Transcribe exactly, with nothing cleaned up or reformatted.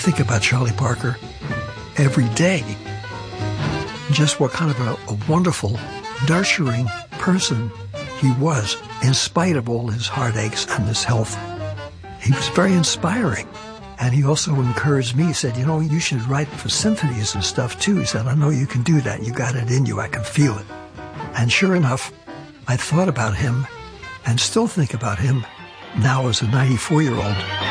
think about Charlie Parker every day. Just what kind of a, a wonderful, nurturing person he was, in spite of all his heartaches and his health. He was very inspiring. And he also encouraged me. He said, you know, you should write for symphonies and stuff too. He said, I know you can do that. You got it in you. I can feel it. And sure enough, I thought about him and still think about him now as a ninety-four-year-old.